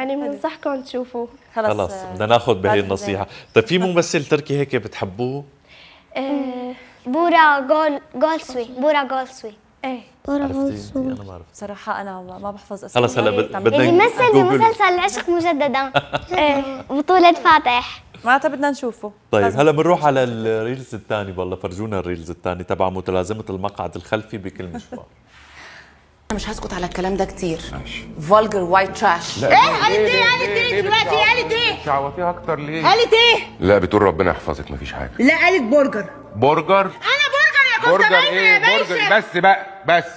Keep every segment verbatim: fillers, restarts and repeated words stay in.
يعني بنصحكم تشوفوه. خلص خلص بدنا ناخذ بهي النصيحه. طيب في ممثل تركي هيك بتحبوه؟ آه بورا جول جولسوي بورا جولسوي. ايه بورا جولسوي. انا ما بعرف صراحه، انا ما بحفظ اسماء. خلص هلا بدنا اللي مثل بمسلسل العشق مجددا. ايه بطولة فاتح. معناتها بدنا نشوفه. طيب هلا بنروح على الريلز الثاني. والله فرجونا الريلز الثاني تبع متلازمه المقعد الخلفي بكل مشوار. انا مش هسكت على الكلام ده كتير. فولجر وايت تراش. ايه قالت ايه قالت ايه دلوقتي قالت ايه؟ شعوطيها اكتر ليه؟ قالت ايه؟ لا بتقول ربنا يحفظك مفيش حاجه. لا قالت برجر. برجر؟ انا برجر يا كنت برجر باينه يا ايه؟ باشا. برجر بس بقى بس.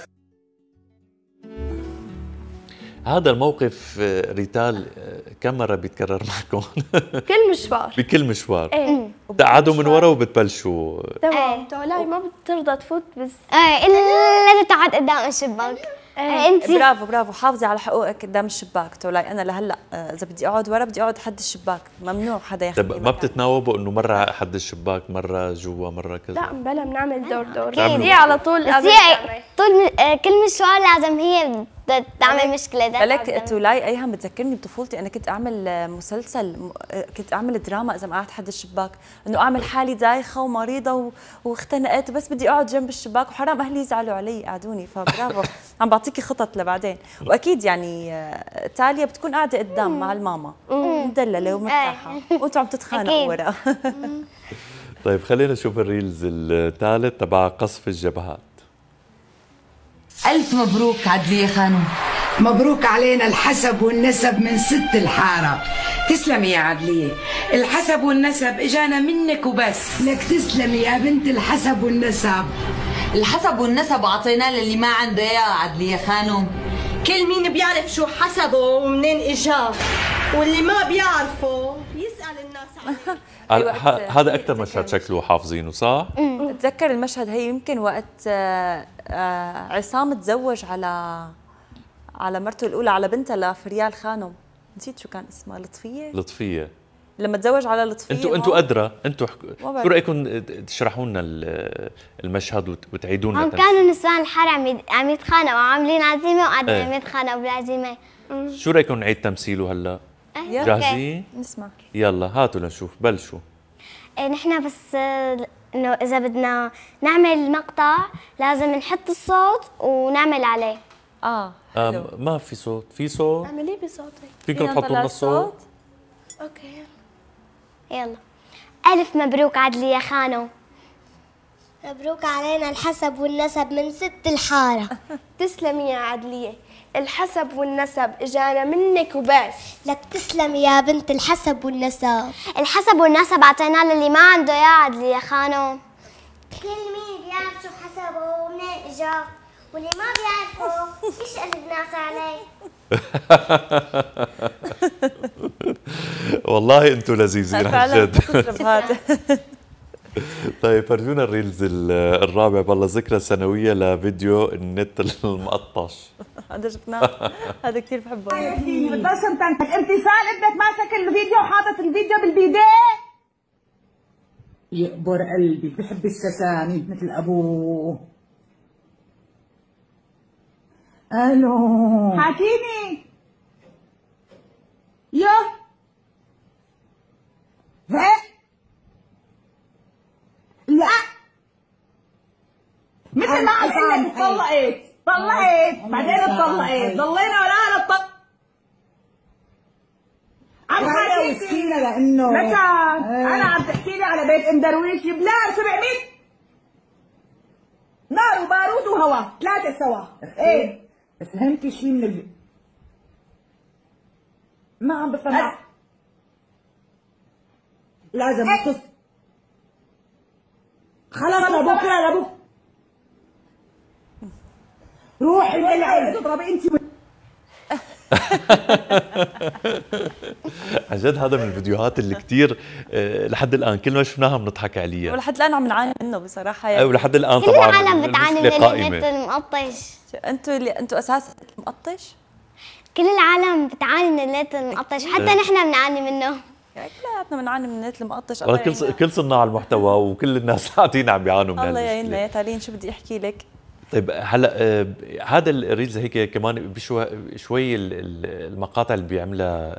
هذا الموقف ريتال كم مره بيتكرر معكم؟ كل مشوار بكل مشوار. ايه بتقعدوا من ورا وبتبلشوا. تمام. تولاي ما بترضى تفوت بس ايه الا تقعد قدام الشباك. انت برافو برافو، حافظي على حقوقك قدام الشباك. تولاي انا لهلا اذا بدي اقعد ورا بدي اقعد حد الشباك، ممنوع حدا ياخذني. طيب ما بتتناوبوا انه مره حد الشباك مره جوا مره كذا؟ لا بلا بنعمل دور دور. بتعملوا هي على طول بس هي طول كل مشوار لازم هي تعمل مشكله. لك تولاي ايهم بتذكرني بطفولتي. انا كنت اعمل مسلسل، كنت اعمل دراما اذا ما قعدت حد الشباك، انه اعمل حالي دايخه ومريضه واختنقت وبس بدي اقعد جنب الشباك وحرام اهلي يزعلوا علي يقعدوني. فبرافو عم بعطيكي خطط لبعدين. واكيد يعني تاليا بتكون قاعده قدام مع الماما مدلله ومرتاحه وانتم عم تتخانقوا ورا. طيب خلينا نشوف الريلز الثالث تبع قصف الجبهات. ألف مبروك عدلية خانم. مبروك علينا الحسب والنسب من ست الحارة. تسلمي يا عدلية، الحسب والنسب اجانا منك وبس. لك تسلمي يا بنت الحسب والنسب. الحسب والنسب اعطيناه للي ما عنده اياه عدلية خانم. كل مين بيعرف شو حسبه ومنين اجاه، واللي ما بيعرفه يسأل الناس عليه. هذا أكثر مشهد شكله حافظينه صح؟ بتذكر المشهد هي يمكن وقت عصام تزوج على على مرته الأولى، على بنتها لفريال خانم، نسيت شو كان اسمها، لطفية؟ لطفية. لما تزوج على لطفية. انتوا انتوا أدرى، انتوا شو رأيكم تشرحوا لنا المشهد وتعيدوا لنا؟ هم كانوا نسوان الحارة عم عم يتخانقوا وعاملين عزيمة وقاعدين عم يتخانقوا بالعزيمة. شو رأيكم نعيد تمثيله هلا؟ جاهزين؟ نسمع. يلا هاتوا لنشوف، بلشوا. نحن بس انه اذا بدنا نعمل مقطع لازم نحط الصوت ونعمل عليه. اه حلو. آه ما في صوت، في صوت؟ اعمليه بصوتك. فيكم تحطوا لنا الصوت؟ اوكي يلا. ألف مبروك عدلية خانم. مبروك علينا الحسب والنسب من ست الحارة. تسلمي يا عدلية، الحسب والنسب اجانا منك وبس. لك تسلمي يا بنت الحسب والنسب. الحسب والنسب اعطيناه للي ما عنده يا عدلية خانم. كل مين بيعرف شو حسبه ومنين اجاه، واللي ما بيعرفه يسأل الناس عليه. والله انتوا لذيذين عن جد. طيب فرجونا الريلز الرابع. والله ذكرى سنوية لفيديو النت المقطش. هذا شفناه، هذا كثير بحبه. بتضلش متنتك امتثال ابنك ماسك الفيديو وحاطط الفيديو بالبيديه. يقبر قلبي بحب السساني مثل ابوه. الو حكيني. يو ها لا مثل ما عم قلت لك اتطلقت طلقت بعدين اتطلقت ضلينا ورانا اتطلق. عم تحكي لي لانه متى انا عم تحكي لي على بيت ام درويش بلاد سبعمية نار وبارود وهواء ثلاثة سوا. ايه فهمتي شيء من ال... ما عم بفهم. لازم تص خلاص لبكره لبكره روحي العب اضربي انت. عن جد هذا من الفيديوهات اللي كثير لحد الان كل ما شفناها بنضحك عليها، ولحد الان عم نعاني منه بصراحه يعني. ولحد الان طبعا كل العالم بتعاني من النت المقطش. انتوا اللي انتوا اساسا مقطش؟ كل العالم بتعاني من النت المقطش، حتى نحن بنعاني منه. كلياتنا بنعاني من النت المقطش. والله كل كل صناع المحتوى وكل الناس قاعدين عم بيعانوا من هذا. الله يعيننا يا تالين، شو بدي احكي لك. طيب هلا آه هذا الريلز هيك كمان بشوي شوي المقاطع اللي بيعملها